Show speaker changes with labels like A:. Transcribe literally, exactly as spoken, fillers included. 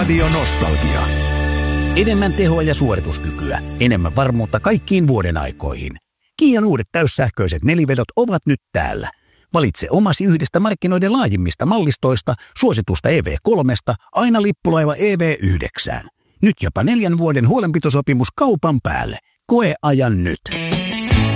A: Radio Nostalgia.
B: Enemmän tehoa ja suorituskykyä, enemmän varmuutta kaikkiin vuoden aikoihin. Kian uudet täyssähköiset nelivedot ovat nyt täällä. Valitse omasi yhdestä markkinoiden laajimmista mallistoista, suositusta E V kolme, aina lippulaiva E V yhdeksän. Nyt jopa neljän vuoden huolenpitosopimus kaupan päälle. Koe ajan nyt.